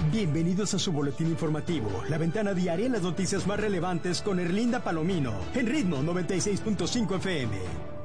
Bienvenidos a su boletín informativo, la ventana diaria en las noticias más relevantes con Erlinda Palomino, en Ritmo 96.5 FM.